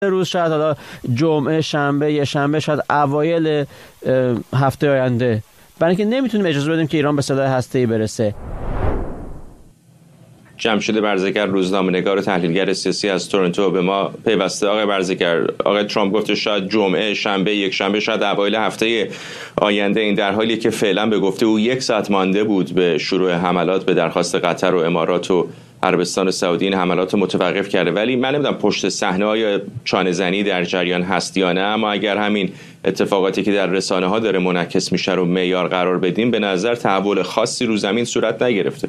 روز، شاید حالا جمعه، شنبه، یه شنبه، شاید اوایل هفته آینده، برای اینکه نمیتونیم اجازه بدیم که ایران به سلاح هسته‌ای برسه. جمشید برزگر، روزنامه‌نگار و تحلیلگر سیاسی از تورنتو به ما پیوسته. آقای برزگر، آقای ترامپ گفته شاید جمعه، شنبه، یک شنبه، شاید اوایل هفته آینده. این در حالی که فعلا به گفته او 1 ساعت مانده بود به شروع حملات به درخواست قطر و امارات و عربستان سعودی. این حملات متوقف کرده، ولی من نمیدونم پشت صحنه های چانه‌زنی در جریان هست یا نه. اما اگر همین اتفاقاتی که در رسانه ها داره منعکس میشه رو معیار قرار بدیم، به نظر تحول خاصی رو زمین صورت نگرفته.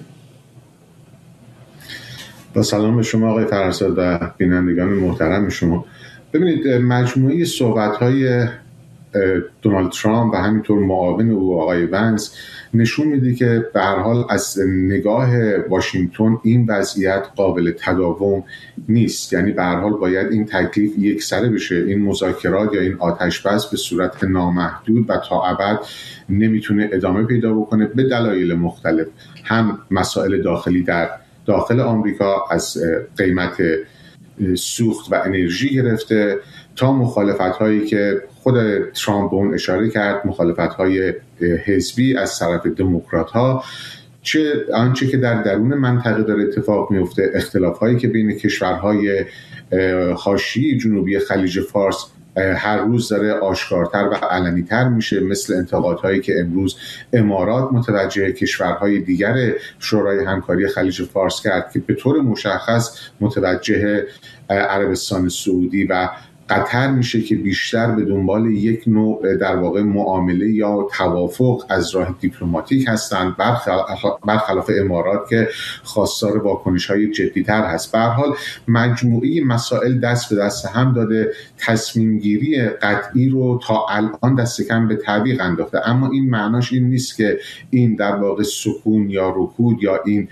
با سلام به شما آقای فرزاد و بینندگان محترم شما. ببینید، مجموعه صحبت‌های دونالد ترامپ و همینطور معاون او آقای ونس نشون میده که به هر حال از نگاه واشنگتن این وضعیت قابل تداوم نیست. یعنی به هر حال باید این تکلیف یکسره بشه. این مذاکرات یا این آتش بس به صورت نامحدود و تا ابد نمیتونه ادامه پیدا بکنه به دلایل مختلف. هم مسائل داخلی در داخل آمریکا، از قیمت سوخت و انرژی گرفته تا مخالفت‌هایی که خود ترامپ به اون اشاره کرد، مخالفت‌های حزبی از طرف دموکرات‌ها، چه آنچه که در درون منطقه داره اتفاق میفته، اختلاف‌هایی که بین کشورهای حاشیه جنوبی خلیج فارس هر روز داره آشکارتر و علنی‌تر میشه، مثل انتقادهایی که امروز امارات متوجه کشورهای دیگر شورای همکاری خلیج فارس کرد که به طور مشخص متوجه عربستان سعودی و قطر میشه که بیشتر به دنبال یک نوع در واقع معامله یا توافق از راه دیپلماتیک هستند، برخلاف امارات که خواستار واکنش‌های جدی‌تر هست. به هر حال مجموعه مسائل دست به دست هم داده، تصمیم گیری قطعی رو تا الان دست کم به تعویق انداخته. اما این معناش این نیست که این در واقع سکون یا رکود یا این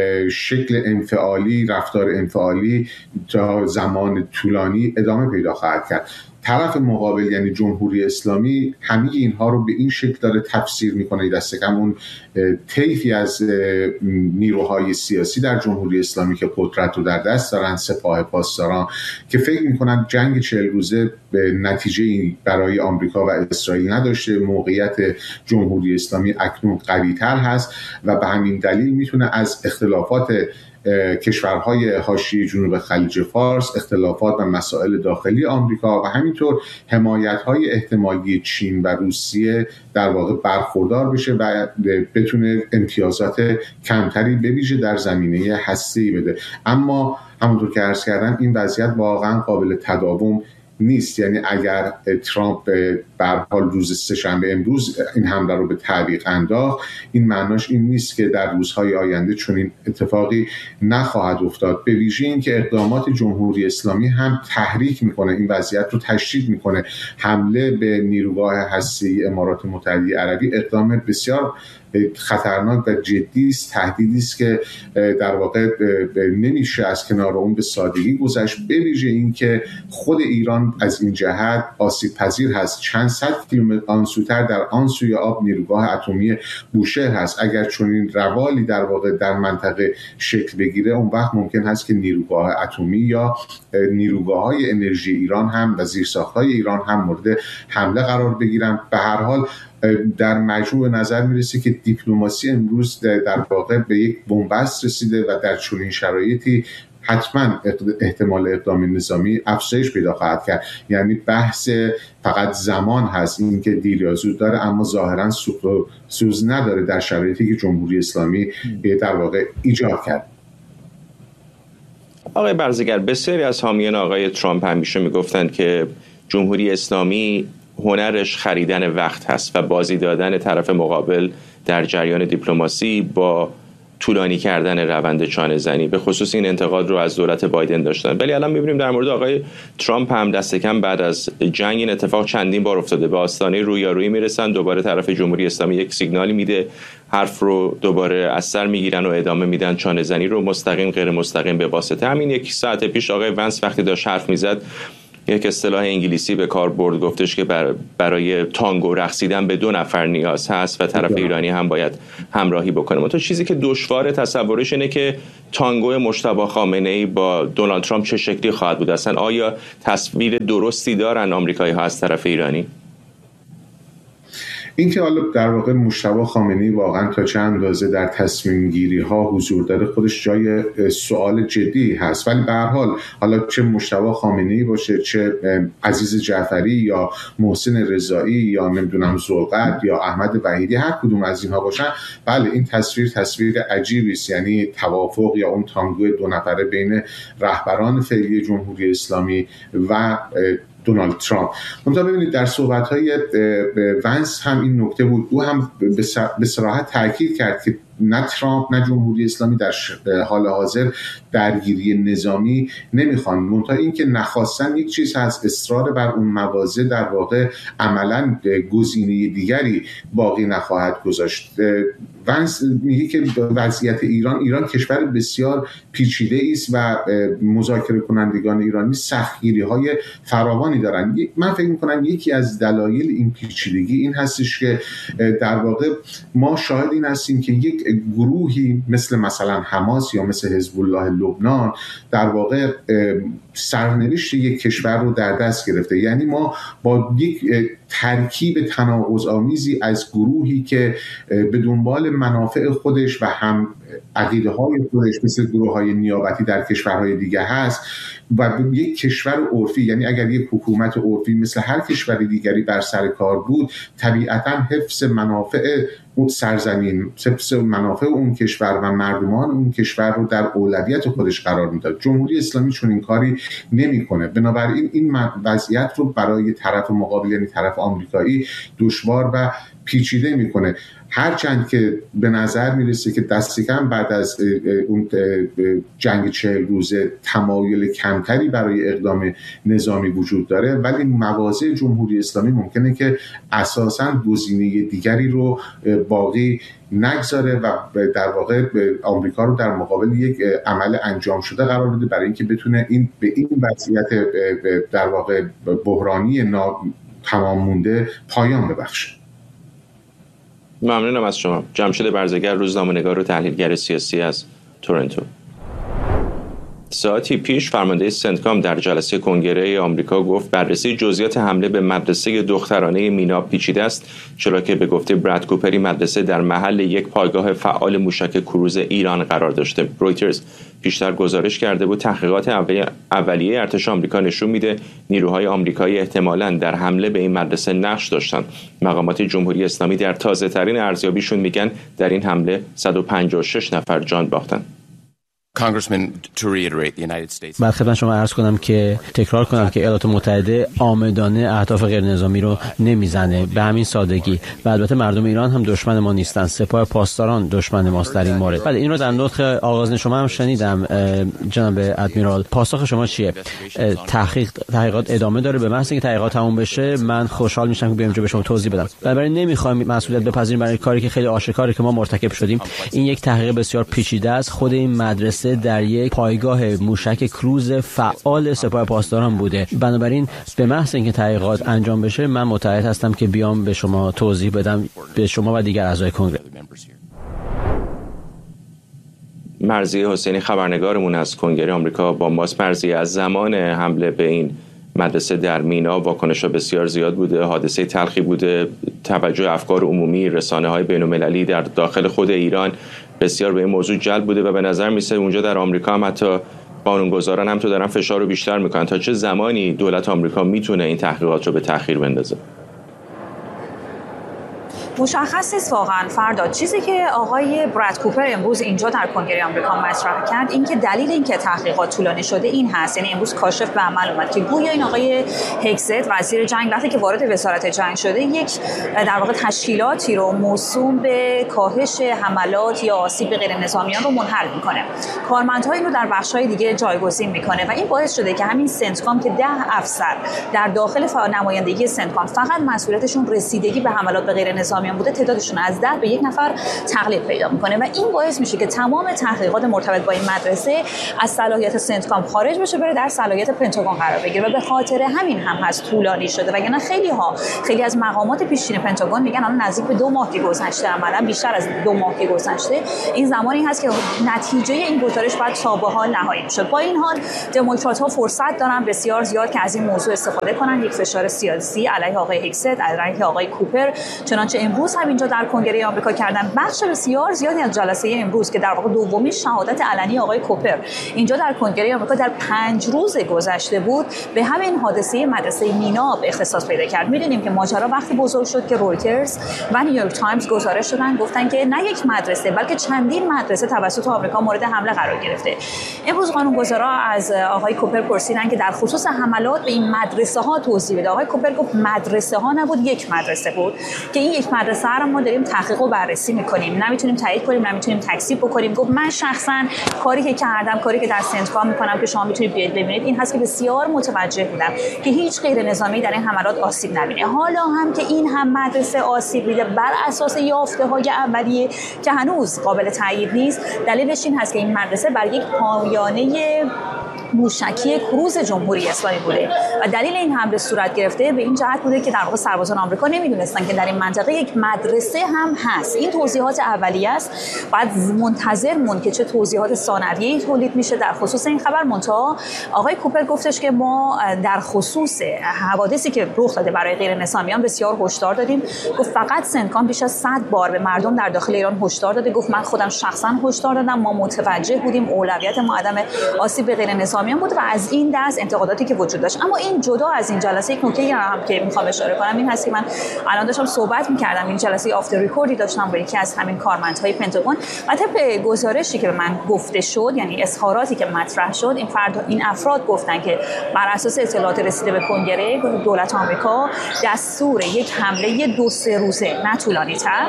شکل انفعالی، رفتار انفعالی تا زمان طولانی ادامه پیدا خواهد کرد. طرف مقابل یعنی جمهوری اسلامی همه اینها رو به این شکل داره تفسیر میکنه، دست کم اون طیفی از نیروهای سیاسی در جمهوری اسلامی که قدرت رو در دست دارن، سپاه پاسداران، که فکر میکنن جنگ 40 روزه به نتیجه برای آمریکا و اسرائیل نداشته، موقعیت جمهوری اسلامی اکنون قوی‌تر هست و به همین دلیل میتونه از اختلافات کشورهای حاشیه جنوب خلیج فارس، اختلافات و مسائل داخلی آمریکا و همینطور حمایت‌های احتمالی چین و روسیه در واقع برخوردار بشه و بتونه امتیازات کمتری به ویژه در زمینه هسته‌ای بده. اما همونطور که عرض کردم این وضعیت واقعا قابل تداوم نیست. یعنی اگر ترامپ به هر حال روز سه‌شنبه امروز این حمله رو به تعویق انداخت، این معناش این نیست که در روزهای آینده چنین اتفاقی نخواهد افتاد. به ویژه این که اقدامات جمهوری اسلامی هم تحریک میکنه، این وضعیت رو تشدید میکنه. حمله به نیروگاه هسته‌ای امارات متحده عربی اقدام بسیار خطرناک و جدی است، تهدیدی است که در واقع نمیشه از کنار اون به سادگی گذشت. به ویژه این که خود ایران از این جهت آسیب پذیر هست. چند صد کیلومتر آنسوتر در آن سوی آب نیروگاه اتمی بوشهر هست. اگر چنین روالی در واقع در منطقه شکل بگیره، اون وقت ممکن هست که نیروگاه اتمی یا نیروگاه‌های انرژی ایران هم و زیرساخت‌های ایران هم مورد حمله قرار بگیرن. به هر حال در مجموع نظر میرسه که دیپلماسی امروز در واقع به یک بنبست رسیده و در چنین شرایطی حتما احتمال اقدام نظامی افزایش پیدا خواهد کرد. یعنی بحث فقط زمان هست، این که دیر یا زود داره، اما ظاهرا سوز نداره در شرایطی که جمهوری اسلامی در واقع ایجاد کرد. آقای برزگر، بسیاری از حامیان آقای ترامپ همیشه میگفتند که جمهوری اسلامی هنرش خریدن وقت هست و بازی دادن طرف مقابل در جریان دیپلماسی با طولانی کردن روند چانه‌زنی. به خصوص این انتقاد رو از دولت بایدن داشتن، ولی الان می‌بینیم در مورد آقای ترامپ هم دست کم بعد از جنگ این اتفاق چندین بار افتاده. به آستانه رویارویی میرسن، دوباره طرف جمهوری اسلامی یک سیگنالی میده، حرف رو دوباره از سر میگیرن و ادامه میدن چانه‌زنی رو، مستقیم غیر مستقیم به واسطه. همین 1 ساعت پیش آقای ونس وقتی داشت حرف میزد یک اصطلاح انگلیسی به کار برد، گفتش که برای تانگو رقصیدن به 2 نفر نیاز هست و طرف ایرانی هم باید همراهی بکنه. تو چیزی که دشوار تصورش اینه که تانگو مجتبی خامنه‌ای با دونالد ترامپ چه شکلی خواهد بود. اصلا آیا تصویر درستی دارن آمریکایی‌ها از طرف ایرانی؟ اینکه حالا در واقع مجتبی خامنه‌ای واقعا تا چه اندازه در تصمیم گیری ها حضور داره خودش جای سوال جدی هست، ولی به هر حال حالا چه مجتبی خامنه‌ای باشه، چه عزیز جعفری یا محسن رضایی یا نمیدونم زلقت یا احمد وحیدی، هر کدوم از اینها باشن، بله این تصویر عجیبی است. یعنی توافق یا اون تانگو 2 نفره بین رهبران فعلی جمهوری اسلامی و دونالد ترامپ. منتها ببینید در صحبت‌های ونس هم این نکته بود، او هم به صراحت تاکید کرد که نه ترامپ نه جمهوری اسلامی در حال حاضر درگیری نظامی نمیخوان، منتها این که نخواستن یک چیز هست، اصرار بر اون مواضع در واقع عملاً گزینه دیگری باقی نخواهد گذاشت. ونس میگه که وضعیت ایران کشور بسیار پیچیده است و مذاکره کنندگان ایرانی سختگیری‌های فراوانی دارن. من فکر می‌کنم یکی از دلایل این پیچیدگی این هستش که در واقع ما شاهد این هستیم که یک گروهی مثلا حماس یا مثل حزب الله لبنان در واقع سرنوشت یک کشور رو در دست گرفته. یعنی ما با یک ترکیب تناقض‌آمیزی از گروهی که به دنبال منافع خودش و هم عقیده های خودش مثل گروه های نیابتی در کشورهای دیگه هست و یک کشور عرفی، یعنی اگر یک حکومت عرفی مثل هر کشور دیگری بر سر کار بود، طبیعتاً حفظ منافع اون سرزمین، حفظ منافع اون کشور و مردمان اون کشور رو در اولویت خودش قرار میداد. جمهوری اسلامی چون این کاری نمیکنه، بنابراین این وضعیت رو برای طرف مقابل یعنی طرف آمریکایی دشوار و پیچیده میکنه. هرچند که به نظر میرسه که دست کم بعد از اون جنگ 40 روزه تمایل کمتری برای اقدام نظامی وجود داره، ولی مواضع جمهوری اسلامی ممکنه که اساساً گزینه دیگری رو باقی نگذاره و در واقع آمریکا رو در مقابل یک عمل انجام شده قرار بده برای اینکه بتونه به این وضعیت در واقع بحرانی تمام مونده پایان ببخشه. ممنونم از شما. جمشید برزگر، روزنامه‌نگار و تحلیلگر سیاسی از تورنتو. ساعتی پیش فرمانده سنتکام در جلسه کنگره آمریکا گفت بررسی جزئیات حمله به مدرسه دخترانه مینا پیچیده است، چرا که به گفته براد کوپری مدرسه در محل یک پایگاه فعال موشک کروز ایران قرار داشته. رویترز پیشتر گزارش کرده بود تحقیقات اولیه ارتش آمریکا نشون میده نیروهای آمریکایی احتمالاً در حمله به این مدرسه نقش داشتند. مقامات جمهوری اسلامی در تازه ترین ارزیابیشون میگن در این حمله 156 نفر جان باختند. بعد خدمت شما عرض کنم که تکرار کنم که ایالات متحده عامدانه اهداف غیر نظامی رو نمیزنه به همین سادگی و البته مردم ایران هم دشمن ما نیستن، سپاه پاسداران دشمن ماست در این مورد. بله این رو در نطق آغاز شما هم شنیدم جناب ادمیرال. پاسخ شما چیه؟ تحقیقات ادامه داره، به محض اینکه تحقیقات تموم بشه من خوشحال میشم که بیام به شما توضیح بدم. بنابراین نمیخوایم مسئولیت بپذیریم برای کاری که خیلی آشکاره که ما مرتکب شدیم. این یک تحقیق بسیار پیچیده است. خود این مدرسه در یک پایگاه موشک کروز فعال سپاه پاسداران بوده. بنابراین به محض اینکه تحقیقات انجام بشه من متعهد هستم که بیام به شما توضیح بدم، به شما و دیگر اعضای کنگره. مرضیه حسینی خبرنگارمون از کنگره آمریکا با ماست. مرضیه، از زمان حمله به این مدرسه در مینا واکنش‌ها بسیار زیاد بوده، حادثه تلخی بوده، توجه افکار عمومی، رسانه‌های بین‌المللی در داخل خود ایران بسیار به این موضوع جلب بوده و به نظر میسه اونجا در آمریکا هم حتی قانونگذاران هم تو دارن فشار رو بیشتر میکنن. تا چه زمانی دولت آمریکا میتونه این تحقیقات رو به تأخیر بندازه؟ مشخص نیست واقعا فرداد. چیزی که آقای براد کوپر امروز اینجا در کنگره آمریکا مطرح کرد این که دلیل اینکه تحقیقات طولانی شده این هست، یعنی امروز کاشف به عمل اومد که گویا این آقای هگزت وزیر جنگ وقتی که وارد وزارت جنگ شده یک در واقع تشکیلاتی رو موسوم به کاهش حملات یا آسیب به غیر نظامیان رو منحل میکنه، کارمندهای رو در بخش‌های دیگه جایگزین میکنه و این باعث شده که همین سنتکام که 10 افسر در داخل نمایندگی سنتکام فقط مسئولیتشون رسیدگی به حملات به غیر نظامیان نظامیان بوده تعدادشون از 10 به 1 نفر تقلیل پیدا میکنه و این باعث میشه که تمام تحقیقات مرتبط با این مدرسه از صلاحیت سنتکام خارج بشه بره در صلاحیت پنتاگون قرار بگیره و به خاطر همین هم هست طولانی شده. وگرنه خیلی از مقامات پیشین پنتاگون میگن الان نزدیک به 2 ماه که گذشته، عملاً بیشتر از 2 ماه که گذشته، این زمانی هست که نتیجه این گزارش باید تا به حال نهایی بشه. با این حال دموکرات‌ها فرصت دارن بسیار زیاد که از این موضوع استفاده کنن، یک فشار سیاسی علیه آقای هیکست، علیه آقای کوپر، چنانچه امروز هم اینجا در کنگره آمریکا کردن. بخش بسیار زیادی از جلسه امروز که در واقع دومین شهادت علنی آقای کوپر اینجا در کنگره آمریکا در 5 روز گذشته بود، به همین حادثه مدرسه میناب اختصاص پیدا کرد. می‌دونیم که ماجرا وقتی بزرگ شد که رویترز و نیویورک تایمز گزارش دادن، گفتن که نه یک مدرسه بلکه چندین مدرسه توسط آمریکا مورد حمله قرار گرفته. امروز قانونگذارا از آقای کوپر پرسیدن که در خصوص حملات به این مدرسه ها توضیح بده. آقای کوپر گفت مدرسه ها نبود، یک مدرسه بود که این یک مدرسه رو ما داریم تحقیق و بررسی می‌کنیم، نمیتونیم تایید کنیم، نمیتونیم تکذیب بکنیم. گفت من شخصا کاری که کردم، کاری که در سنتکام می‌کنم که شما میتونید ببینید این هست که بسیار متوجه بودم که هیچ غیر نظامی در این حملات آسیب نبینه. حالا هم که این هم مدرسه آسیب دیده بر اساس یافته‌های اولیه که هنوز قابل تایید نیست، دلیلش این هست که این مدرسه بر یک پایانه موشکی کروز جمهوری اسلامی بوده و دلیل این حمله صورت گرفته به این جهت بوده که در واقع سربازان آمریکا نمیدونستن که در این منطقه یک مدرسه هم هست. این توضیحات اولیه است، بعد منتظر مون که چه توضیحات ثانویه‌ای تولید میشه در خصوص این خبر. منتها آقای کوپر گفتش که ما در خصوص حوادثی که رخ داده برای غیر نظامیان بسیار هشدار دادیم. گفت فقط سنتکام بیش از 100 بار به مردم در داخل ایران هشدار داده. گفت من خودم شخصا هشدار دادم، ما متوجه بودیم، اولویت ما عدم آسیب به غیر نظامیان بود و از این دست انتقاداتی که وجود داشت. اما این جدا از این جلسه یک نکته هم که میخوام اشاره کنم این هست که من الان داشتم صحبت میکردم، این جلسه آفتر ریکوردی داشتم با یکی از همین کارمندهای پنتاگون و طبق گزارشی که به من گفته شد، یعنی اظهاراتی که مطرح شد، این افراد گفتن که بر اساس اطلاعات رسیده به کنگره دولت آمریکا دستور یک حمله 2-3 روزه نه طولانی‌تر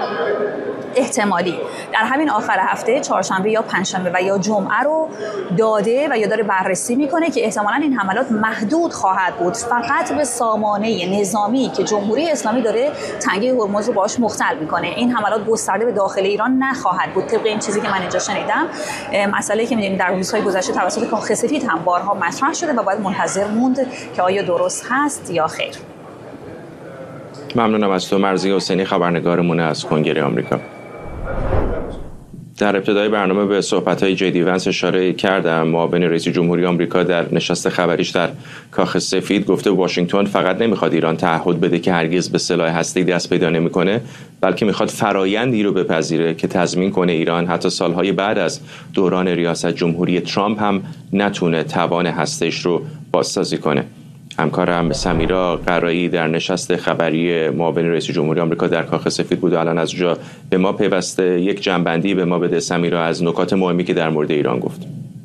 احتمالی در همین آخر هفته چهارشنبه یا پنجشنبه و یا جمعه رو داده و یا داره بررسی میکنه که احتمالاً این حملات محدود خواهد بود فقط به سامانه نظامی که جمهوری اسلامی داره تنگه هرمز رو باهاش مختل میکنه. این حملات گسترده به داخل ایران نخواهد بود طبق این چیزی که من اینجا شنیدم. مسئله که می‌دونیم در روزهای گذشته توسط کاخ سفید هم بارها مطرح شده و باید منتظر موند که آیا درست هست یا خیر. ممنونم از تو مرضیه حسینی، خبرنگارمون از کنگره آمریکا. در ابتدای برنامه به صحبت‌های جی ونس اشاره کردم. معاون رئیس جمهوری آمریکا در نشست خبریش در کاخ سفید گفته واشنگتن فقط نمیخواد ایران تعهد بده که هرگز به سلاح هسته‌ای دست پیدا نمیکنه، بلکه میخواد فرایندی رو بپذیره که تضمین کنه ایران حتی سالهای بعد از دوران ریاست جمهوری ترامپ هم نتونه توان هسته‌ایش رو بازسازی کنه. همکارم سمیرا قرایی در نشست خبری معاون رئیس جمهوری آمریکا در کاخ سفید بود و الان از اونجا به ما پیوسته. یک جنبندی به ما بده سمیرا از نکات مهمی که در مورد ایران گفت.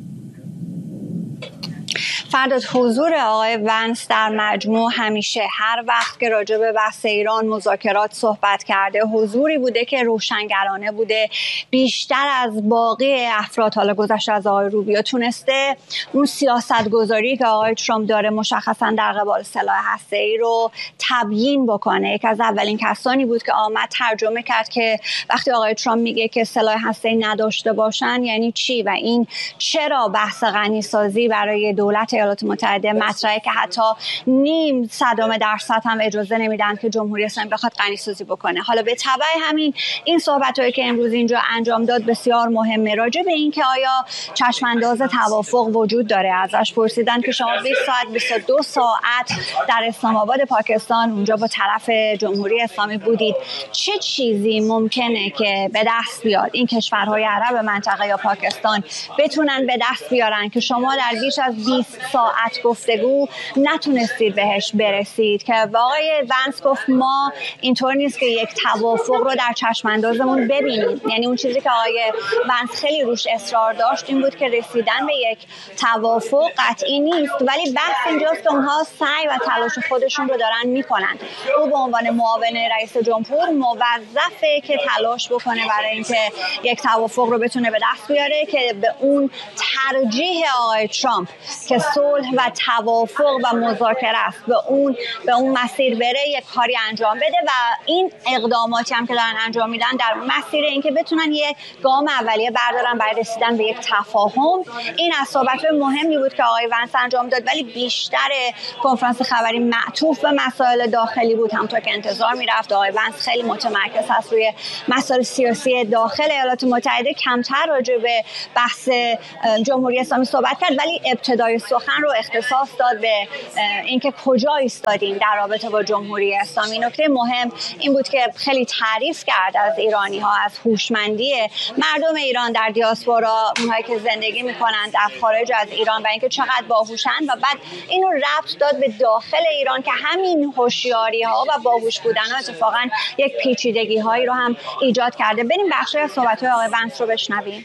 فرداد، حضور آقای ونس در مجموع همیشه هر وقت که راجع به بحث ایران مذاکرات صحبت کرده حضوری بوده که روشنگرانه بوده. بیشتر از باقی افراد حالا گذشته از آقای روبیو تونسته اون سیاست گذاری که آقای ترامپ داره مشخصا در قبال سلاح هسته‌ای رو تبیین بکنه. یک از اولین کسانی بود که آمد ترجمه کرد که وقتی آقای ترامپ میگه که سلاح هسته‌ای نداشته باشن یعنی چی و این چرا بحث غنیسازی برای دولت ایالات متحده مطرحه که حتی 0.0% هم اجازه نمیدن که جمهوری اسلامی بخواد غنیسازی بکنه. حالا به تبع همین این صحبتایی که امروز اینجا انجام داد بسیار مهمه. راجع به این که آیا چشمانداز توافق وجود داره ازش پرسیدن که شما 20 ساعت 22 ساعت در اسلام آباد پاکستان اونجا با طرف جمهوری اسلامی بودید، چه چیزی ممکنه که به دست بیاد این کشورهای عرب منطقه یا پاکستان بتونن به دست بیارن که شما در بیش از 20 ساعت گفتگو نتونستید بهش برسید؟ که آقای ونس گفت ما اینطور نیست که یک توافق رو در چشم اندازمون ببینیم. یعنی اون چیزی که آقای ونس خیلی روش اصرار داشت این بود که رسیدن به یک توافق قطعی نیست، ولی بحث اینجاست که اونها سعی و تلاش خودشون رو دارن میکنن. او به عنوان معاون رئیس جمهور موظفه که تلاش بکنه برای اینکه یک توافق رو بتونه به دست بیاره که به اون ترجیح آقای ترامپ که صلح و توافق و مذاکره است، به اون مسیر بره، یک کاری انجام بده و این اقداماتی هم که دارن انجام میدن در مسیر اینکه بتونن یک گام اولیه بردارن برای رسیدن به یک تفاهم. این از صحبت‌های مهمی بود که آقای ونس انجام داد، ولی بیشتر کنفرانس خبری معطوف به مسائل داخلی بود. همونطور که انتظار میرفت آقای ونس خیلی متمرکز هست روی مسائل سیاسی داخل ایالات متحده، کمتر راجع به بحث جمهوری اسلامی صحبت کرد، ولی ابتدای سخن رو اختصاص داد به اینکه کجا ایستادیم در رابطه با جمهوری اسلامی. نکته مهم این بود که خیلی تعریف کرد از ایرانی‌ها، از هوشمندی مردم ایران در دیاسپورا، اونهایی که زندگی میکنن در خارج از ایران و اینکه چقدر باهوشن، و بعد اینو ربط داد به داخل ایران که همین هوشیاری‌ها و باهوش بودن‌ها اتفاقاً یک پیچیدگی‌هایی رو هم ایجاد کرده. بریم بخشی از صحبت‌های آقای ونس رو بشنویم.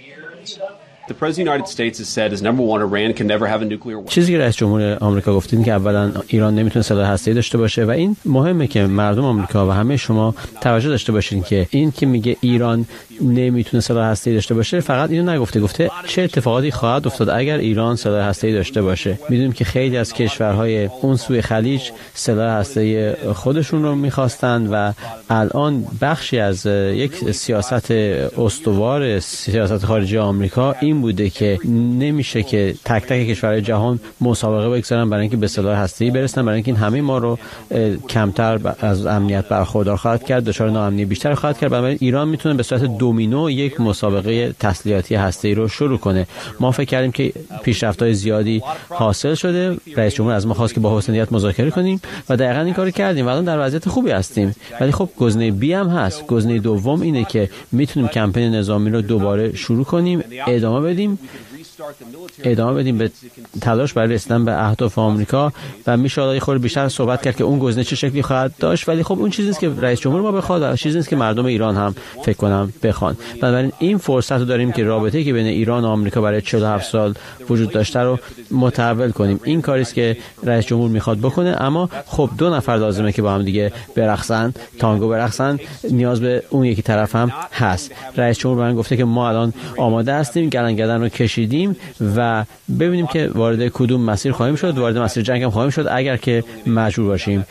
چیزی که رئیس جمهور آمریکا گفتین که اولا ایران نمیتونه سلاح هسته‌ای داشته باشه و این مهمه که مردم آمریکا و همه شما توجه داشته باشین که این که میگه ایران نمیتونه سلاح هسته‌ای داشته باشه فقط اینو نگفته، گفته چه اتفاقاتی خواهد افتاد اگر ایران سلاح هسته‌ای داشته باشه. میدونیم که خیلی از کشورهای اون سوی خلیج سلاح هسته‌ای خودشون رو میخواستن و الان بخشی از یک سیاست استوار سیاست خارجی آمریکا این بوده که نمیشه که تک تک کشورهای جهان مسابقه بگذارن برای اینکه به سلاح هسته‌ای برسن، برای اینکه این همه ما رو کمتر از امنیت برخوردار خواهد کرد، دچار ناامنی بیشتر خواهد کرد. بنابراین ایران میتونه به صورت دومینو یک مسابقه تسلیحاتی هسته‌ای رو شروع کنه. ما فکر کردیم که پیشرفت‌های زیادی حاصل شده، رئیس جمهور از ما خواست که با حسنیت مذاکره کنیم و دقیقاً این کارو کردیم و الان در وضعیت خوبی هستیم. ولی خب گزینه بی هم هست. گزینه دوم اینه که میتونیم کمپین نظامی رو دوباره شروع کنیم، ادامه بدیم به تلاش برای رسیدن به اهداف آمریکا و میشه الان خورده بیشتر صحبت کرد که اون گزینه چه شکلی خواهد داشت. ولی خب اون چیزی نیست که رئیس جمهور ما بخواد و چیزی نیست که مردم ایران هم فکر کنم بخوان. بنابراین این فرصت رو داریم که رابطه‌ای که بین ایران و آمریکا برای 47 سال وجود داشته رو متحول کنیم. این کاری است که رئیس جمهور میخواد بکنه، اما خب دو نفر لازمه که با هم دیگه برقصن، تانگو برقصن، نیاز به اون یکی طرف هم هست. رئیس جمهور من گفته که ما الان آماده هستیم، گلنگدن رو کشیدیم و ببینیم که وارد کدوم مسیر خواهیم شد. وارد مسیر جنگ هم خواهیم شد اگر که مجبور باشیم.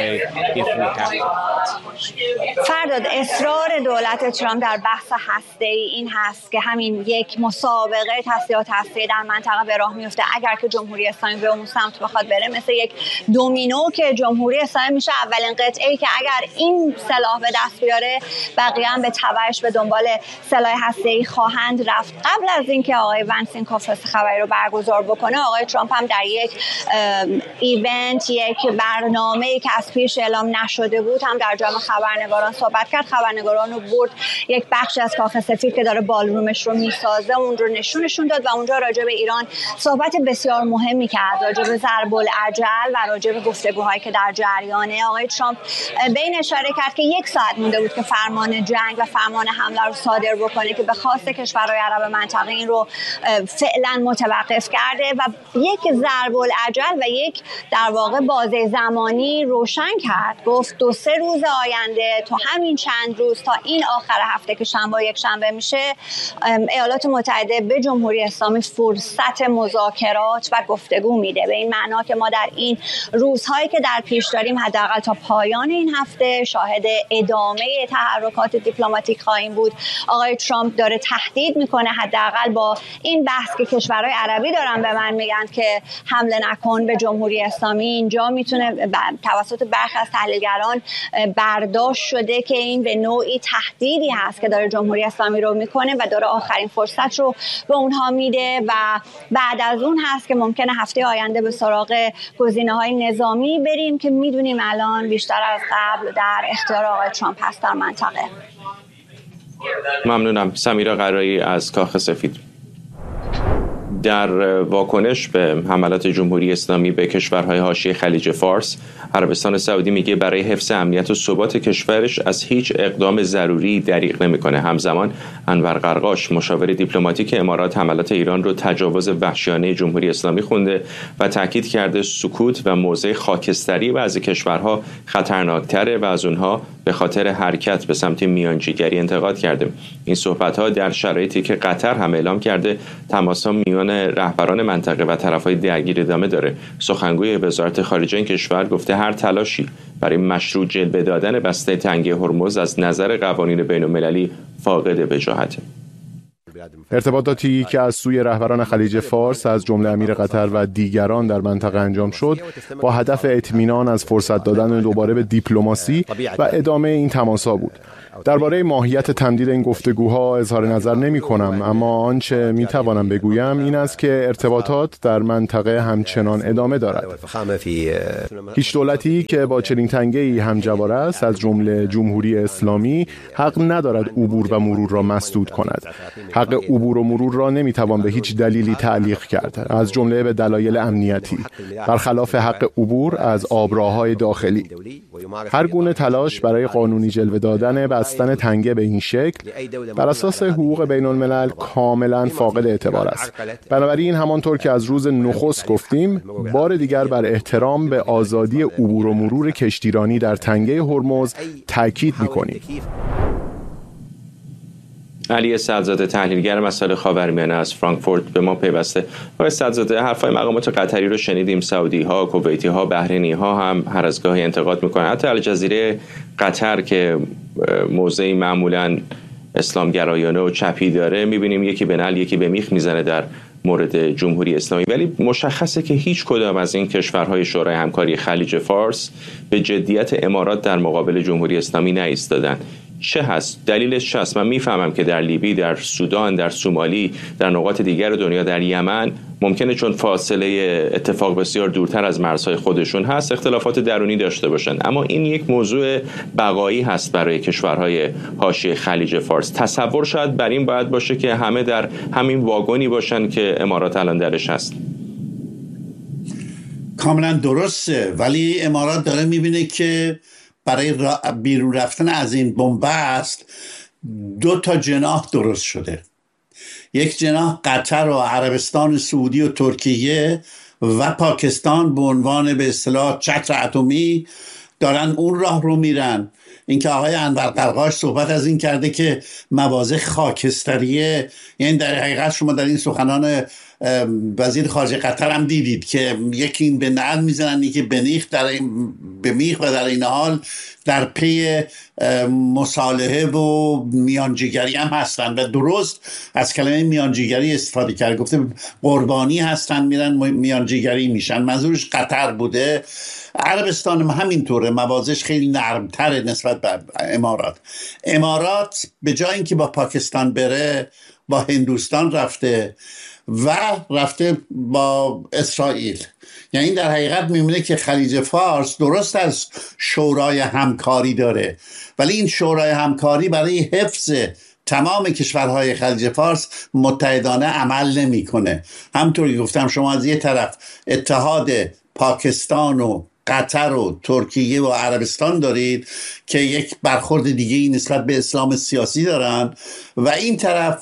فرداد، اصرار دولت ترامپ در بحث هسته‌ای این هست که همین یک مسابقه تسلیحات هسته‌ای در منطقه به راه میفته اگر که جمهوری اسلامی به اون سمت بخواد بره، مثل یک دومینو که جمهوری اسلامی میشه اولین قطعه‌ای که اگر این سلاح به دست بیاره بقیه هم به تبعش به دنبال سلاح هسته‌ای خواهند رفت. قبل از اینکه آقای ونس این کنفرانس خبری رو برگزار بکنه، آقای ترامپ هم در یک ایونت، یک برنامه‌ای که از پیش اعلام نشده بود هم در جمع خبرنگاران صحبت کرد. خبرنگاران رو برد یک بخشی از کاخ سفید که داره بالرومش رو میسازه اون رو نشون داد و اونجا راجع به ایران صحبت بسیار مهمی کرد، راجع به ضرب العجل و راجع به گفتگوهایی که در جریانه. آقای ترامپ به این اشاره کرد که 1 ساعت مونده بود که فرمان جنگ و فرمان حمله رو صادر بکنه که به خواست کشورهای عرب منطقه این رو فعلا متوقف کرده و یک ضرب العجل و یک در واقع بازه زمانی روشن کرد. گفت 2-3 روز آینده، تا همین چند روز، تا این آخر هفته که شنبه و یک شنبه میشه، ایالات متحده به جمهوری اسلامی فرصت مذاکرات و گفتگو میده. به این معنا که ما در این روزهایی که در پیش داریم حداقل تا پایان این هفته شاهد ادامه تحرکات دیپلماتیک خواهیم بود. آقای ترامپ داره تهدید میکنه حداقل با این بحث که کشورهای عربی دارن به من میگن که حمله نکن به جمهوری اسلامی، اینجا میتونه توسط برخی از تحلیلگران برداشت شده که این به نوعی تهدیدی هست که داره جمهوری اسلامی رو میکنه و داره آخرین فرصت رو به اونها میده و بعد از اون هست که ممکنه هفته آینده به سراغ گزینه‌های نظامی بریم که میدونیم الان بیشتر از قبل در اختیار آقای ترامپ هست در منطقه. ممنونم. سمیرا قرایی از کاخ سفید. در واکنش به حملات جمهوری اسلامی به کشورهای حاشیه خلیج فارس، عربستان سعودی میگه برای حفظ امنیت و ثبات کشورش از هیچ اقدام ضروری دریغ نمیکنه. همزمان انور قرقاش، مشاور دیپلماتیک امارات، حملات ایران رو تجاوز وحشیانه جمهوری اسلامی خونده و تاکید کرده سکوت و موضع خاکستری بعضی کشورها خطرناکتره و از اونها به خاطر حرکت به سمت میانجیگری انتقاد کرده. این صحبت‌ها در شرایطی که قطر هم اعلام کرده تماس‌ها میان رهبران منطقه و طرف‌های درگیر ادامه داره. سخنگوی وزارت خارجه این کشور گفته هر تلاشی برای مشروع جلوه دادن بسته تنگه هرمز از نظر قوانین بین‌المللی فاقد وجاهته. ارتباطاتی که از سوی رهبران خلیج فارس از جمله امیر قطر و دیگران در منطقه انجام شد با هدف اطمینان از فرصت دادن دوباره به دیپلماسی و ادامه این تماس‌ها بود. درباره ماهیت تمدید این گفتگوها اظهار نظر نمی کنم، اما آنچه می توانم بگویم این است که ارتباطات در منطقه همچنان ادامه دارد. هیچ دولتی که با چنین تنگه‌ای همجوار است از جمله جمهوری اسلامی حق ندارد عبور و مرور را مسدود کند. حق عبور و مرور را نمی توان به هیچ دلیلی تعلیق کرد، از جمله به دلایل امنیتی، برخلاف حق عبور از آبراهای داخلی. هر گونه تلاش برای قانونی جلوه دادن بستن تنگه به این شکل بر اساس حقوق بین الملل کاملا فاقد اعتبار است. بنابراین همانطور که از روز نخست گفتیم، بار دیگر بر احترام به آزادی عبور و مرور کشتیرانی در تنگه هرمز تاکید می‌کنیم. علی سعدزاده تحلیلگر مسائل خاورمیانه از فرانکفورت به ما پیوسته. آقای سعدزاده، حرفای مقامات قطری رو شنیدیم. سعودی ها، کویتی ها، بحرینی ها هم هر از گاهی انتقاد میکنن. حتی الجزیره قطر که موضعی معمولا اسلامگرایانه و چپی داره، میبینیم یکی به نعل یکی به میخ میزنه در مورد جمهوری اسلامی. ولی مشخصه که هیچ کدام از این کشورهای شورای همکاری خلیج فارس به جدیت امارات در مقابل جمهوری اسلامی نایستادن. چه هست؟ دلیلش چه هست؟ من میفهمم که در لیبی، در سودان، در سومالی، در نقاط دیگر دنیا، در یمن ممکنه چون فاصله اتفاق بسیار دورتر از مرزهای خودشون هست اختلافات درونی داشته باشن، اما این یک موضوع بقایی هست برای کشورهای حاشیه خلیج فارس. تصور شاید بر این باید باشه که همه در همین واگنی باشن که امارات الان درش هست. کاملا درسته، ولی امارات داره میبینه که برای بیرون رفتن از این بنبست 2 جناح درست شده. یک جناح قطر و عربستان سعودی و ترکیه و پاکستان به عنوان به اصطلاح چتر اتمی دارن اون راه رو میرن. اینکه آقای انور قرقاش صحبت از این کرده که مواضع خاکستریه، یعنی در حقیقت شما در این سخنان وزیر خارجه قطر هم دیدید که یکی این به نعل میزنن، یکی به میخ و در این حال در پی مصالحه و میانجیگری هم هستن و درست از کلمه میانجیگری استفاده کرد، گفته قربانی هستن میرن میانجیگری میشن، منظورش قطر بوده. عربستان هم همینطوره، موازش خیلی نرمتره نسبت به امارات به جای اینکه با پاکستان بره با هندوستان رفته و رفته با اسرائیل. یعنی در حقیقت می‌بینه که خلیج فارس درست از شورای همکاری داره، ولی این شورای همکاری برای حفظ تمام کشورهای خلیج فارس متحدانه عمل نمی‌کنه. همونطوری گفتم شما از یه طرف اتحاد پاکستان و قطر و ترکیه و عربستان دارید که یک برخورد دیگه ای نسبت به اسلام سیاسی دارن و این طرف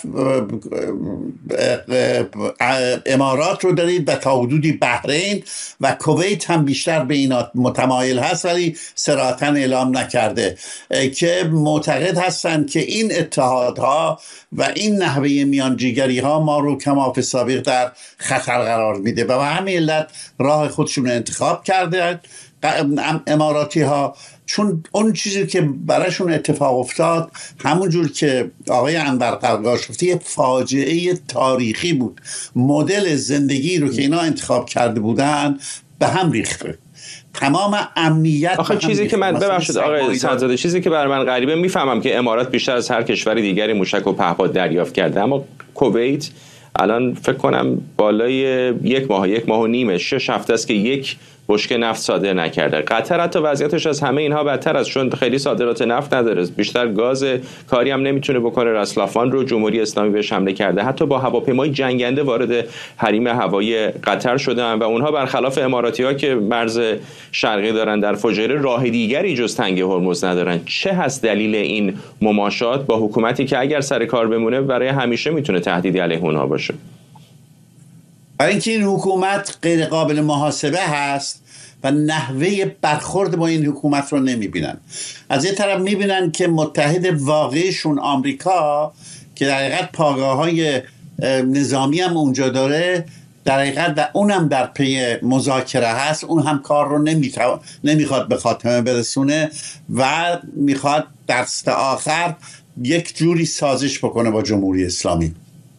امارات رو دارید و تا حدودی بحرین و کویت هم بیشتر به اینا متمایل هست ولی صراحتاً اعلام نکرده که معتقد هستن که این اتحادها و این نحوه میانجیگری ها ما رو کما فی السابق در خطر قرار میده و به همین علت راه خودشون انتخاب کرده اماراتی ها، چون اون چیزی که براشون اتفاق افتاد همون جور که آقای انور قرقاش گفته یه فاجعه تاریخی بود. مدل زندگی رو که اینا انتخاب کرده بودن به هم ریخته، تمام امنیت. آخه چیزی که من ببخشید آقای سعدزاده، چیزی که برای من غریبه، میفهمم که امارات بیشتر از هر کشور دیگری موشک و پهپاد دریافت کرده، اما کویت الان فکر کنم بالای یک ماه و نیمه 6 هفته است که یک بشکه نفت صادر نکرده. قطر حتی وضعیتش از همه اینها بدتر است، چون خیلی صادرات نفت نداره، بیشتر گاز، کاری هم نمیتونه بکنه. رسلافان رو جمهوری اسلامی بهش حمله کرده، حتی با هواپیمای جنگنده وارد حریم هوایی قطر شدن و اونها برخلاف اماراتی‌ها که مرز شرقی دارن در فجایع راه دیگری جز تنگه هرمز ندارن. چه هست دلیل این مماشات با حکومتی که اگر سر کار بمونه برای همیشه میتونه تهدیدی علیه اونها باشه؟ برای اینکه این حکومت غیر قابل محاسبه هست و نحوه برخورد با این حکومت رو نمیبینن. از یه طرف میبینن که متحد واقعیشون آمریکا که در حقیقت پایگاه‌های نظامی هم اونجا داره، در حقیقت اونم در پی مذاکره هست، اون هم کار رو نمیخواد به خاتمه برسونه و میخواد دست آخر یک جوری سازش بکنه با جمهوری اسلامی.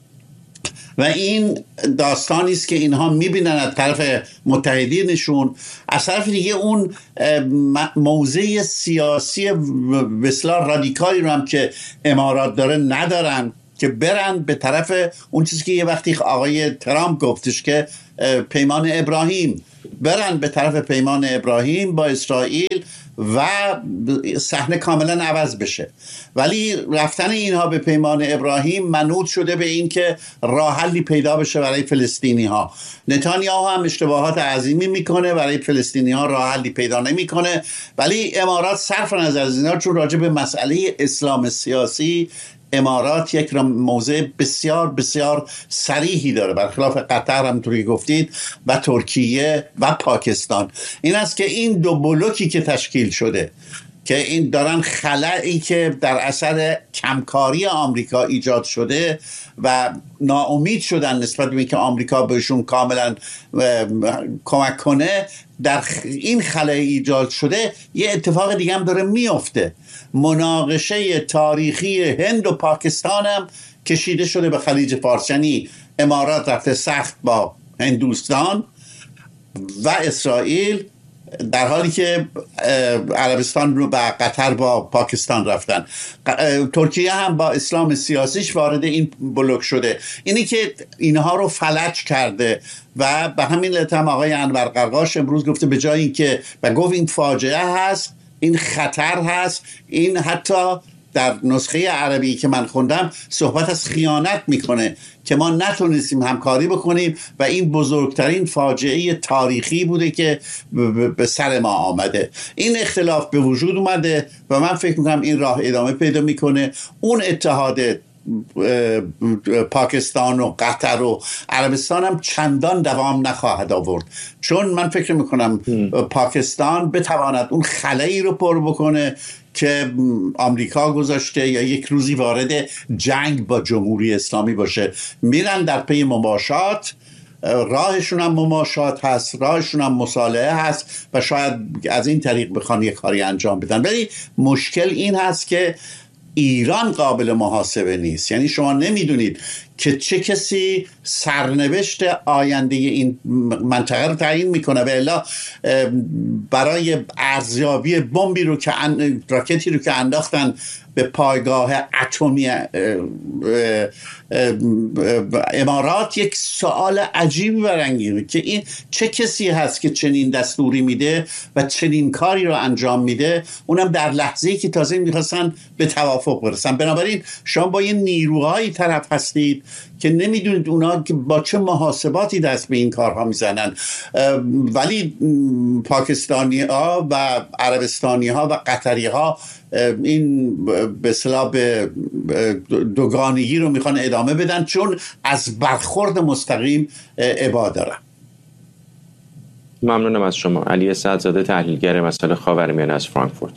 و این داستانی است که اینها میبینن از طرف متحدینشون، از طرف دیگه اون موضع سیاسی بسیار رادیکالی رو هم که امارات داره ندارن که برن به طرف اون چیزی که یه وقتی آقای ترامپ گفتش که پیمان ابراهیم، برن به طرف پیمان ابراهیم با اسرائیل و صحنه کاملا عوض بشه. ولی رفتن اینها به پیمان ابراهیم منوط شده به این که راه حلی پیدا بشه برای فلسطینی ها. نتانیاهو هم اشتباهات عظیمی میکنه، برای فلسطینی ها راه حلی پیدا نمیکنه، ولی امارات صرف نظر از اینا، چون راجع به مسئله اسلام سیاسی امارات یک موضع بسیار بسیار صریحی داره، برخلاف قطر همونطوری گفتید و ترکیه و پاکستان. این است که این دو بلوکی که تشکیل شده که این دارن خلایی که در اثر کمکاری آمریکا ایجاد شده و ناامید شدن نسبت به اینکه آمریکا بهشون کاملا کمک کنه، در این خلای ایجاد شده یه اتفاق دیگه هم داره میفته. مناقشه تاریخی هند و پاکستان هم کشیده شده به خلیج فارس، یعنی امارات رفته سخت با هندوستان و اسرائیل، در حالی که عربستان رو با قطر با پاکستان رفتن. ترکیه هم با اسلام سیاسیش وارد این بلوک شده. اینی که اینها رو فلج کرده و به همین علت هم آقای انور قرقاش امروز گفته به جای اینکه و گفت این فاجعه هست، این خطر هست، این حتی در نسخه عربی که من خوندم صحبت از خیانت میکنه که ما نتونستیم همکاری بکنیم و این بزرگترین فاجعه تاریخی بوده که به سر ما آمده. این اختلاف به وجود اومده و من فکر میکنم این راه ادامه پیدا میکنه. اون اتحاد پاکستان و قطر و عربستان هم چندان دوام نخواهد آورد، چون من فکر میکنم پاکستان بتواند اون خلایی رو پر بکنه که آمریکا گذاشته یا یک روزی وارد جنگ با جمهوری اسلامی باشه. میرن در پی مماشات، راهشون هم مماشات هست، راهشون هم مصالحه هست و شاید از این طریق بخوان یک کاری انجام بدن. ولی مشکل این هست که ایران قابل محاسبه نیست. یعنی شما نمیدونید که چه کسی سرنوشت آینده این منطقه رو تعیین میکنه. و الا برای ارزیابی بمبی رو که راکتی رو که انداختن به پایگاه اتمی امارات، یک سوال عجیبی برانگیزه که این چه کسی هست که چنین دستوری میده و چنین کاری رو انجام میده، اونم در لحظه‌ای که تازه میخواستن به توافق برسن. بنابراین شما با یه نیروهایی طرف هستید که نمیدونید اونا با چه محاسباتی دست به این کارها میزنن. ولی پاکستانی ها و عربستانی ها و قطری ها این به اصطلاح به دوگانگی رو میخوان ادامه بدن، چون از برخورد مستقیم ابا دارن. ممنونم از شما. علی سعدزاده، تحلیلگر مسائل خاورمیانه از فرانکفورت.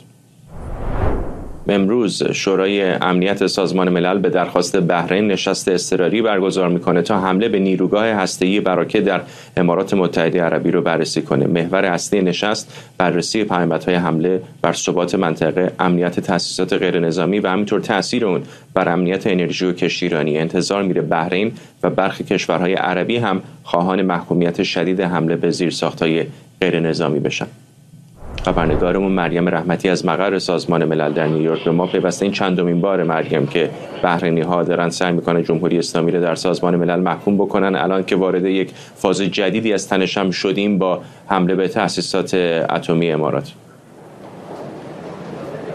امروز شورای امنیت سازمان ملل به درخواست بحرین نشست اضطراری برگزار میکنه تا حمله به نیروگاه هسته‌ای براکه در امارات متحده عربی رو بررسی کنه. محور اصلی نشست بررسی پیامدهای حمله بر ثبات منطقه، امنیت تأسیسات غیرنظامی و همینطور تاثیر اون بر امنیت انرژی و کشتیرانی. انتظار میره بحرین و برخی کشورهای عربی هم خواهان محکومیت شدید حمله به زیرساخت‌های غیرنظامی بشن. خبرنگارمون مریم رحمتی از مقر سازمان ملل در نیویورک به ما پیوسته. این چندمین بار مریم که بحرینی ها دارن سعی میکنن جمهوری اسلامی رو در سازمان ملل محکوم بکنن، الان که وارد یک فاز جدیدی از تنش هم شدیم با حمله به تأسیسات اتمی امارات.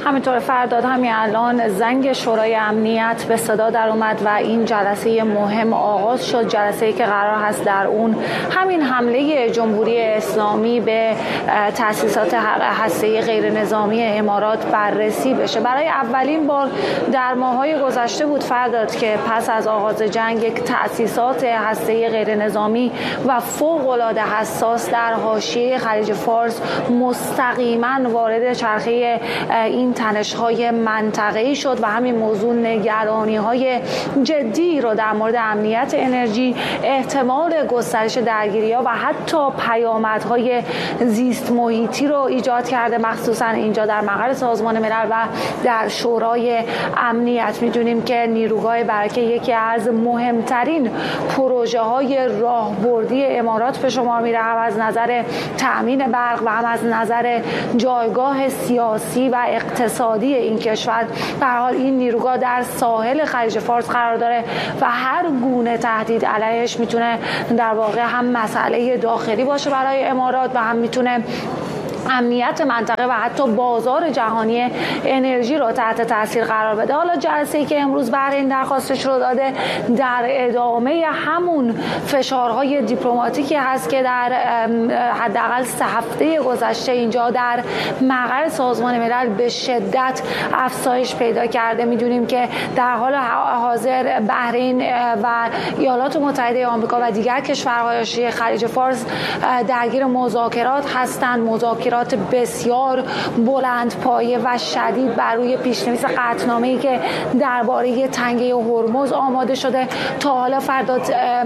همینطور فرداد همین الان زنگ شورای امنیت به صدا در اومد و این جلسه مهم آغاز شد، جلسه‌ای که قرار هست در اون همین حمله جمهوری اسلامی به تأسیسات هسته‌ای غیر نظامی امارات بررسی بشه. برای اولین بار در ماه‌های گذشته بود فرداد که پس از آغاز جنگ یک تأسیسات هسته‌ای غیر نظامی و فوق‌العاده حساس در حاشیه خلیج فارس مستقیما وارد چرخه این تنش‌های منطقه‌ای شد و همین موضوع نگرانی‌های جدی رو در مورد امنیت انرژی، احتمال گسترش درگیری‌ها و حتی پیامدهای زیست محیطی رو ایجاد کرده، مخصوصا اینجا در مقر سازمان ملل و در شورای امنیت. می‌دونیم که نیروگاه برکه یکی از مهمترین پروژه‌های راهبردی امارات به شمار میره، هم از نظر تأمین برق و هم از نظر جایگاه سیاسی و اقتصادی این کشور. به هر حال این نیروگاه در ساحل خلیج فارس قرار داره و هر گونه تهدید علیهش میتونه در واقع هم مسئله داخلی باشه برای امارات و هم میتونه امنیت منطقه و حتی بازار جهانی انرژی رو تحت تاثیر قرار بده. حالا جلسه‌ای که امروز بحرین درخواستش رو داده در ادامه همون فشارهای دیپلماتیکی هست که در حداقل 3 هفته گذشته اینجا در مقر سازمان ملل به شدت افزایش پیدا کرده. میدونیم که در حال حاضر بحرین و ایالات متحده آمریکا و دیگر کشورهای حاشیه خلیج فارس درگیر مذاکرات هستند، مذاکرات بسیار بلند پایه و شدید بر روی پیشنویس قطعنامه‌ای که درباره تنگه هرمز آماده شده. تا حالا فرداد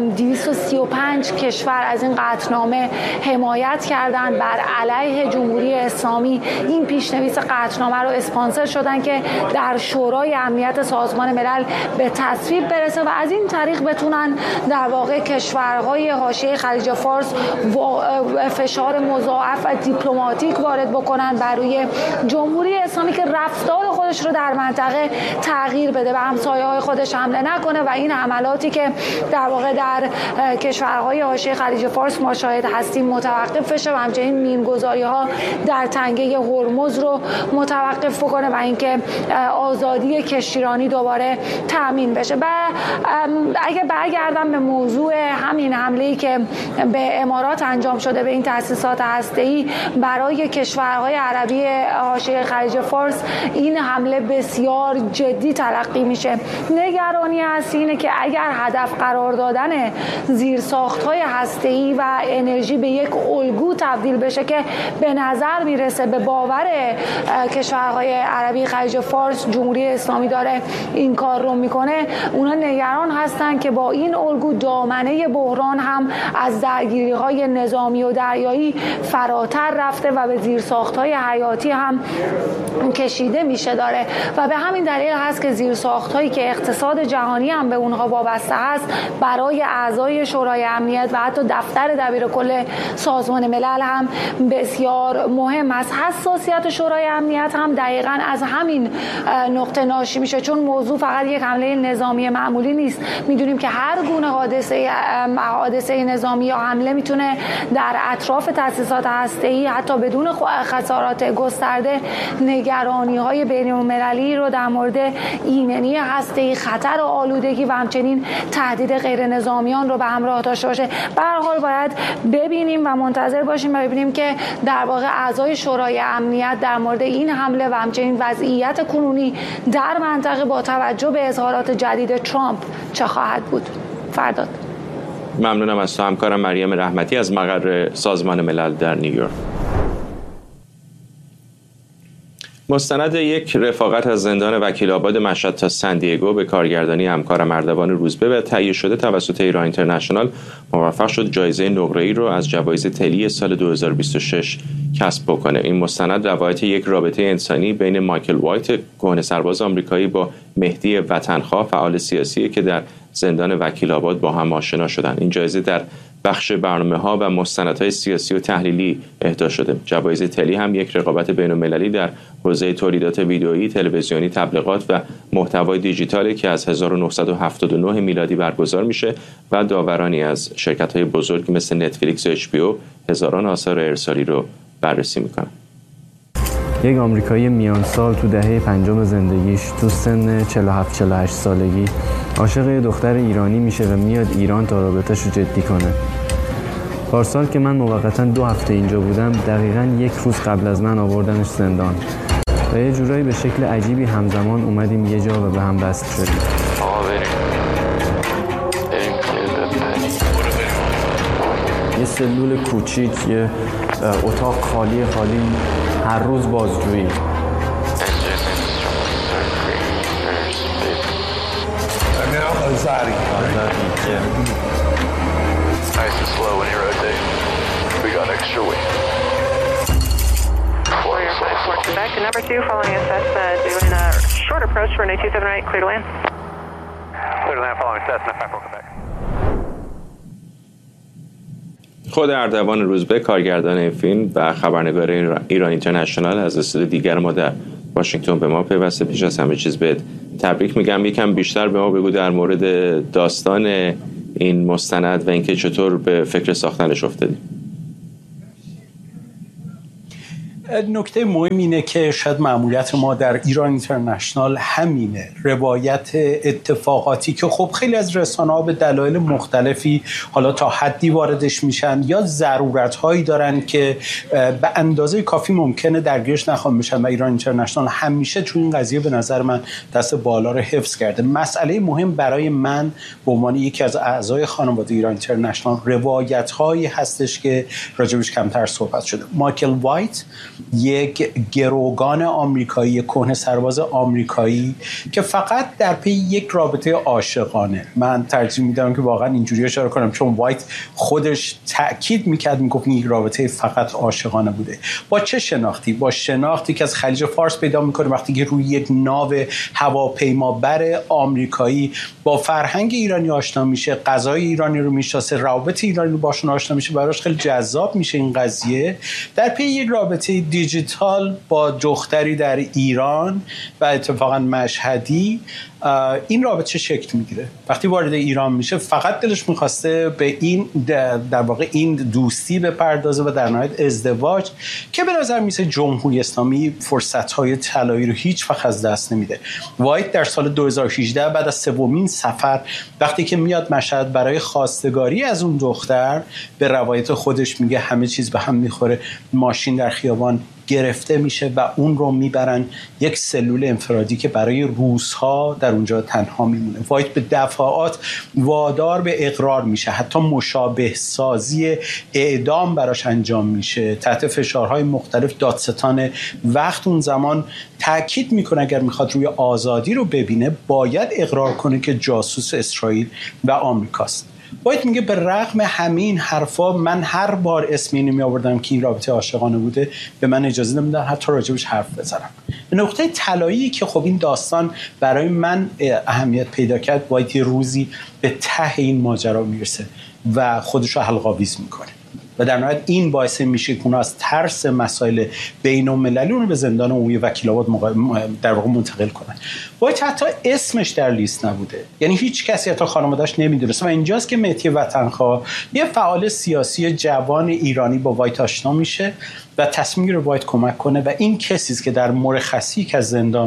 235 کشور از این قطعنامه حمایت کردند، بر علیه جمهوری اسلامی این پیشنویس قطعنامه رو اسپانسر شدن که در شورای امنیت سازمان ملل به تصویب برسه و از این طریق بتونن در واقع کشورهای حاشیه خلیج فارس فشار مضاعف و دیپلماتیک وارد بکنن بر روی جمهوری اسلامی که رفتار خودش رو در منطقه تغییر بده، به همسایه‌های خودش حمله نکنه و این حملاتی که در واقع در کشورهای حاشیه خلیج فارس ما شاهد هستیم متوقف بشه و همچنین مین‌گذاری‌ها در تنگه هرمز رو متوقف بکنه و اینکه آزادی کشتیرانی دوباره تامین بشه. و اگه برگردم به موضوع همین حمله‌ای که به امارات انجام شده به این تأسیسات هسته‌ای برای کشورهای عربی حاشیه خلیج فارس، این حمله بسیار جدی تلقی میشه. نگرانی هست اینه که اگر هدف قرار دادن زیرساخت‌های هسته‌ای و انرژی به یک الگو تبدیل بشه که به نظر میرسه به باور کشورهای عربی خلیج فارس جمهوری اسلامی داره این کار رو میکنه، اونا نگران هستن که با این الگو دامنه بحران هم از درگیری‌های نظامی و دریایی فراتر رفته و به زیرساخت‌های حیاتی هم کشیده میشه داره و به همین دلیل هست که زیرساخت‌هایی که اقتصاد جهانی هم به اونها وابسته است برای اعضای شورای امنیت و حتی دفتر دبیرکل سازمان ملل هم بسیار مهم است. حساسیت شورای امنیت هم دقیقاً از همین نقطه ناشی میشه، چون موضوع فقط یک حمله نظامی معمولی نیست. میدونیم که هر گونه حادثه نظامی یا حمله میتونه در اطراف تأسیسات هسته‌ای حتی بدون خسارات گسترده نگرانی‌های بین‌المللی رو در مورد ایمنی هسته‌ای، خطر آلودگی و همچنین تهدید غیر نظامیان رو به همراه داشته باشه. به هر حال باید ببینیم و منتظر باشیم و ببینیم که در واقع اعضای شورای امنیت در مورد این حمله و همچنین وضعیت کنونی در منطقه با توجه به اظهارات جدید ترامپ چه خواهد بود. فرداد. ممنونم از تو همکارم مریم رحمتی از مقر سازمان ملل در نیویورک. مستند یک رفاقت از زندان وکیل آباد مشهد تا سندیگو به کارگردانی همکارم اردوان روزبه و تهیه شده توسط ایران اینترنشنال موفق شد جایزه نقره‌ای رو از جوایز تلی سال 2026 کسب بکنه. این مستند روایت یک رابطه انسانی بین مایکل وایت، کهنه سرباز آمریکایی، با مهدی وطنخواه، فعال سیاسی که در زندان وکیل آباد با هم آشنا شدن. این جایزه در بخش برنامه‌ها و مستندهای سیاسی و تحلیلی اهدا شده. جوایز تلی هم یک رقابت بین‌المللی در حوزه تولیدات ویدئویی، تلویزیونی، تبلیغات و محتوای دیجیتالی که از 1979 میلادی برگزار میشه و داورانی از شرکت‌های بزرگی مثل نتفلیکس و HBO هزاران آثار ارسالی رو بررسی میکنن. یک آمریکایی میان سال تو دهه 50 زندگیش، تو سن 47-48 سالگی عاشق یه دختر ایرانی میشه و میاد ایران تا رابطه‌شو جدی کنه. پارسال که من موقتا 2 هفته اینجا بودم، دقیقاً 1 روز قبل از من آوردنش زندان و یه جورایی به شکل عجیبی همزمان اومدیم یه جا و به هم وصل شدیم. یه سلول کوچیک، یه اتاق خالی، هر روز بازجویی. Back to number 2, following Cessna, doing a short approach for an 8278, clear to land. Clear to land, following Cessna, 54 Quebec. خود اردوان روزبه، کارگردان این فیلم و خبرنگار ایران اینترنشنال، از استودیو دیگر ما در واشنگتن به ما پیوسته. پیش از همه چیز بهت تبریک میگم. یکم بیشتر به ما بگو در مورد داستان این مستند و اینکه چطور به فکر ساختنش افتادی. نکته مهم اینه که شاید مأموریت ما در ایران اینترنشنال همینه، روایت اتفاقاتی که خب خیلی از رسانه‌ها به دلایل مختلفی حالا تا حدی واردش میشن یا ضرورت‌هایی دارن که به اندازه کافی ممکنه درگیرش نخوام بشن و ایران اینترنشنال همیشه تو این قضیه به نظر من دست بالا رو حفظ کرده. مسئله مهم برای من به عنوان یکی از اعضای خانواده ایران اینترنشنال روایت‌هایی هستش که راجبش کمتر صحبت شده. مایکل وایت یک گروگان آمریکایی، کهنه سرباز آمریکایی که فقط در پی یک رابطه عاشقانه، من ترجیح میدم که واقعا اینجوری اشاره کنم چون وایت خودش تأکید میکرد، میگفت این یک رابطه فقط عاشقانه بوده. با چه شناختی؟ با شناختی که از خلیج فارس پیدا میکنه وقتی که روی یک ناو هواپیمابر آمریکایی با فرهنگ ایرانی آشنا میشه، غذای ایرانی رو میشناسه، روابط ایرانی رو باشون آشنا میشه، براش خیلی جذاب میشه این قضیه. در پی یک رابطه دیجیتال با دختری در ایران و اتفاقا مشهدی این رابطه شکل میگیره. وقتی وارد ایران میشه فقط دلش میخواسته به این در واقع این دوستی بپردازه و در نهایت ازدواج که به نظر میسه جمهوری اسلامی فرصت‌های طلایی رو هیچ وقت از دست نمیده. وایت در سال 2018 بعد از 3مین سفر وقتی که میاد مشهد برای خواستگاری از اون دختر، به روایت خودش میگه همه چیز به هم میخوره، ماشین در خیابان گرفته میشه و اون رو میبرن یک سلول انفرادی که برای روزها در اونجا تنها میمونه. وایت به دفعات وادار به اقرار میشه، حتی مشابه سازی اعدام براش انجام میشه تحت فشارهای مختلف. دادستان وقت اون زمان تاکید میکنه اگر میخواد روی آزادی رو ببینه باید اقرار کنه که جاسوس اسرائیل و آمریکاست. وایت میگه به رغم همین حرفا من هر بار اسم اینو می آوردم که این رابطه عاشقانه بوده به من اجازه نمیدن حتی راجبش حرف بزنم. نقطه طلایی که خب این داستان برای من اهمیت پیدا کرد، وایت یه روزی به ته این ماجرا میرسه و خودش رو حلق‌آویز میکنه و در نهایت این باعث میشه که اونا از ترس مسائل بین‌المللی اون رو به زندان عمومی وکیل‌آباد در واقع منتقل کنن. وایت حتی اسمش در لیست نبوده، یعنی هیچ کسی حتی خانواده‌اش نمیدونست و اینجاست که مهدی وطنخواه، یه فعال سیاسی جوان ایرانی، با وایت آشنا میشه و تصمیم میگیره وایت کمک کنه و این کسی است که در مرخصی که از زندان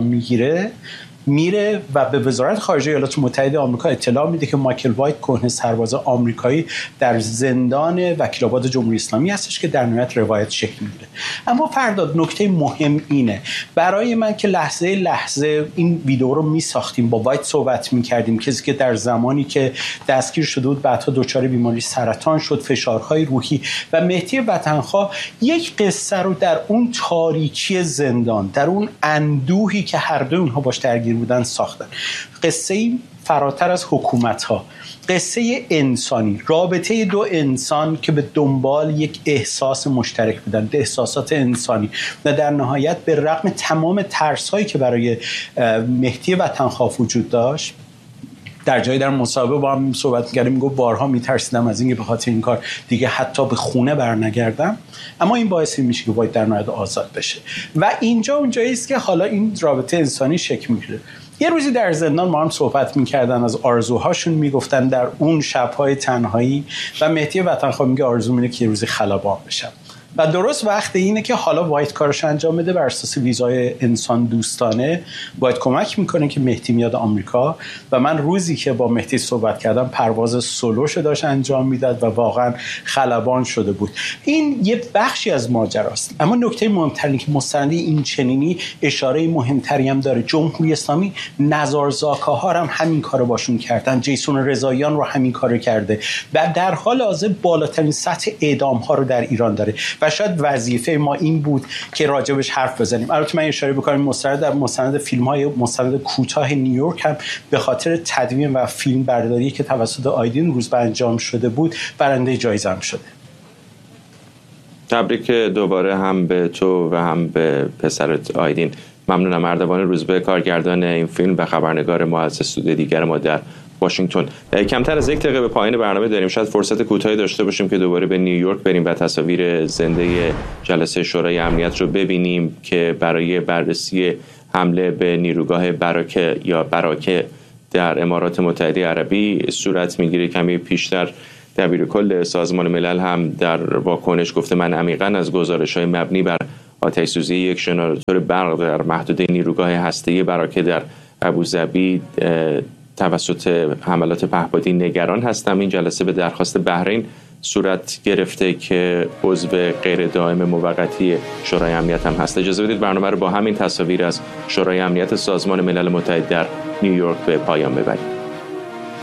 میره و به وزارت خارجه ایالات متحده آمریکا اطلاع میده که مایکل وایت، کهنه سرباز آمریکایی، در زندان وکیل‌آباد جمهوری اسلامی هستش که در نهایت روایت شکل میگیره. اما فرداد نکته مهم اینه، برای من که لحظه این ویدیو رو میساختیم با وایت صحبت میکردیم، کسی که در زمانی که دستگیر شده بود بعدها دچار بیماری سرطان شد، فشارهای روحی، و مهدی وطنخواه یک قصه رو در اون تاریکی زندان، در اون اندوهی که هر دو اونها باش درگیر بودن ساختن. قصه فراتر از حکومت‌ها، قصه انسانی، رابطه دو انسان که به دنبال یک احساس مشترک بودن، احساسات انسانی، و در نهایت به رغم تمام ترس‌هایی که برای مهدی وطنخواه وجود داشت، در جایی در مصاحبه با هم صحبت می‌کردیم، میگفت بارها میترسیدم از اینکه به خاطر این کار دیگه حتی به خونه برنگردم، اما این باعث میشه که باید در نهایت آزاد بشه. و اینجا اونجایی است که حالا این رابطه انسانی شکل میگیره. یه روزی در زندان ما هم صحبت می‌کردن، از آرزوهاشون میگفتن در اون شب‌های تنهایی، و مهدی وطنخواه میگه آرزوم اینه که یه روزی خلبان بشم. و درست وقت اینه که حالا باید کارش انجام بده. بر اساس ویزای انسان دوستانه باید کمک میکنه که مهدی میاد آمریکا و من روزی که با مهدی صحبت کردم پرواز سولوش داشت انجام میداد و واقعا خلبان شده بود. این یه بخشی از ماجراست، اما نکته مهمتر اینه که مستند این چنینی اشاره مهمتری هم داره. جمهوری اسلامی نزارزاکاها هم همین کارو باشون کردن، جیسون رضاییان رو همین کارو کرده و در حال حاضر بالاترین سطح اعدام ها رو در ایران داره و شاید وظیفه ما این بود که راجبش حرف بزنیم. البته من اشاره بکنم مستند فیلم‌های مستند کوتاه نیویورک هم به خاطر تدوین و فیلم برداری که توسط آیدین روزبه انجام شده بود برنده جایزه هم شده. تبریک دوباره هم به تو و هم به پسرت آیدین. ممنونم. اردوان روزبه، کارگردان این فیلم و خبرنگار ما از استودیو دیگر ما در واشنگتن. کمتر از 1 دقیقه به پایان برنامه داریم. شاید فرصت کوتاهی داشته باشیم که دوباره به نیویورک بریم و تصاویر زنده جلسه شورای امنیت رو ببینیم که برای بررسی حمله به نیروگاه براکه در امارات متحده عربی صورت میگیره. کمی پیشتر دبیرکل سازمان ملل هم در واکنش گفته من عمیقاً از گزارش‌های مبنی بر آتش‌سوزی یک ژنراتور برق در محدوده نیروگاه هسته‌ای براکه در ابوظبی توسط حملات پهپادی نگران هستم. این جلسه به درخواست بحرین صورت گرفته که عضو غیر دائم موقتی شورای امنیت هم هست. اجازه بدید برنامه رو با همین تصاویر از شورای امنیت سازمان ملل متحد در نیویورک به پایان ببریم.